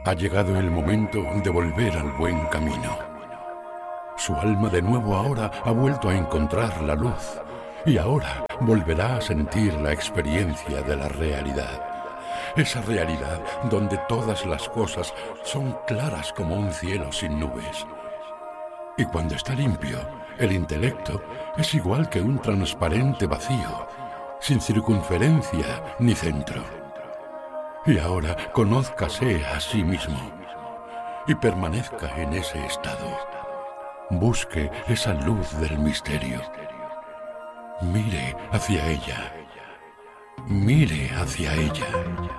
Ha llegado el momento de volver al buen camino. Su alma de nuevo ahora ha vuelto a encontrar la luz y ahora volverá a sentir la experiencia de la realidad. Esa realidad donde todas las cosas son claras como un cielo sin nubes. Y cuando está limpio, el intelecto es igual que un transparente vacío, sin circunferencia ni centro. Y ahora conózcase a sí mismo y permanezca en ese estado. Busque esa luz del misterio. Mire hacia ella. Mire hacia ella.